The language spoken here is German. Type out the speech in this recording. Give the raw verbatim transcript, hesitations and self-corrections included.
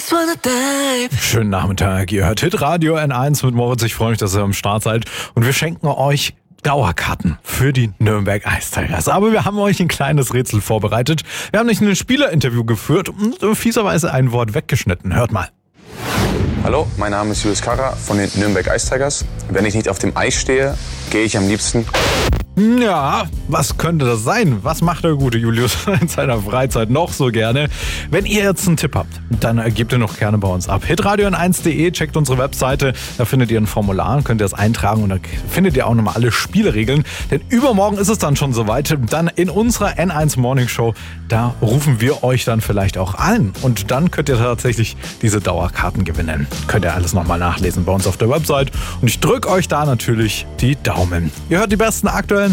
Schönen Nachmittag, ihr hört Hitradio N eins mit Moritz. Ich freue mich, dass ihr am Start seid. Und wir schenken euch Dauerkarten für die Nürnberg Ice Tigers. Aber wir haben euch ein kleines Rätsel vorbereitet. Wir haben nicht ein Spielerinterview geführt und fieserweise ein Wort weggeschnitten. Hört mal. Hallo, mein Name ist Julius Karrer von den Nürnberg Ice Tigers. Wenn ich nicht auf dem Eis stehe, gehe ich am liebsten... Ja, was könnte das sein? Was macht der gute Julius in seiner Freizeit noch so gerne? Wenn ihr jetzt einen Tipp habt, dann gebt ihr noch gerne bei uns ab. hitradio n eins punkt de, checkt unsere Webseite, da findet ihr ein Formular, könnt ihr das eintragen und da findet ihr auch nochmal alle Spielregeln. Denn übermorgen ist es dann schon soweit, dann in unserer N eins Morning Show, da rufen wir euch dann vielleicht auch an. Und dann könnt ihr tatsächlich diese Dauerkarten gewinnen. Könnt ihr alles nochmal nachlesen bei uns auf der Website. Und ich drücke euch da natürlich die Daumen. Ihr hört die besten aktuellen